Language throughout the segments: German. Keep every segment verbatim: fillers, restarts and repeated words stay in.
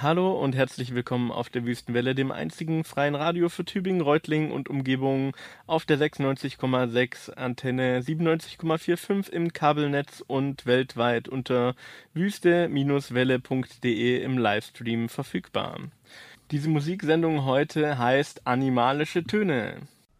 Hallo und herzlich willkommen auf der Wüstenwelle, dem einzigen freien Radio für Tübingen, Reutlingen und Umgebung auf der sechsundneunzig Komma sechs, Antenne siebenundneunzig Komma fünfundvierzig im Kabelnetz und weltweit unter wüste Welle punkt de im Livestream verfügbar. Diese Musiksendung heute heißt Animalische Töne.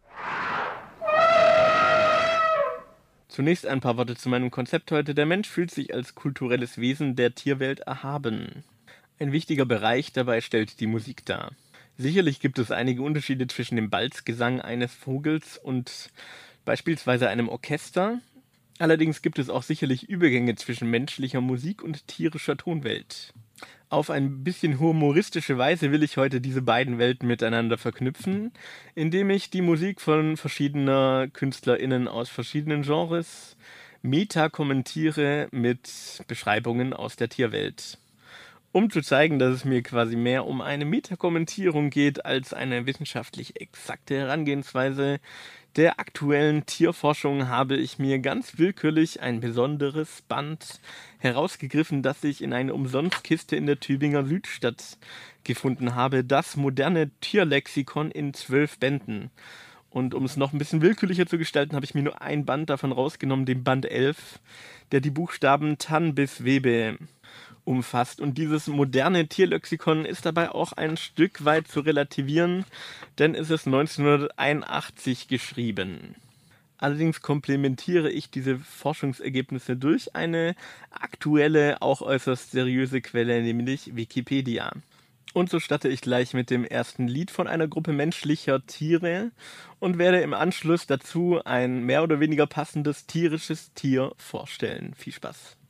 Zunächst ein paar Worte zu meinem Konzept heute. Der Mensch fühlt sich als kulturelles Wesen der Tierwelt erhaben. Ein wichtiger Bereich dabei stellt die Musik dar. Sicherlich gibt es einige Unterschiede zwischen dem Balzgesang eines Vogels und beispielsweise einem Orchester. Allerdings gibt es auch sicherlich Übergänge zwischen menschlicher Musik und tierischer Tonwelt. Auf ein bisschen humoristische Weise will ich heute diese beiden Welten miteinander verknüpfen, indem ich die Musik von verschiedener KünstlerInnen aus verschiedenen Genres meta-kommentiere mit Beschreibungen aus der Tierwelt. Um zu zeigen, dass es mir quasi mehr um eine Metakommentierung geht als eine wissenschaftlich exakte Herangehensweise der aktuellen Tierforschung, habe ich mir ganz willkürlich ein besonderes Band herausgegriffen, das ich in einer Umsonstkiste in der Tübinger Südstadt gefunden habe. Das moderne Tierlexikon in zwölf Bänden. Und um es noch ein bisschen willkürlicher zu gestalten, habe ich mir nur ein Band davon rausgenommen, den Band elf, der die Buchstaben Tann bis Webe umfasst. Und dieses moderne Tierlexikon ist dabei auch ein Stück weit zu relativieren, denn es ist neunzehnhunderteinundachtzig geschrieben. Allerdings komplementiere ich diese Forschungsergebnisse durch eine aktuelle, auch äußerst seriöse Quelle, nämlich Wikipedia. Und so starte ich gleich mit dem ersten Lied von einer Gruppe menschlicher Tiere und werde im Anschluss dazu ein mehr oder weniger passendes tierisches Tier vorstellen. Viel Spaß!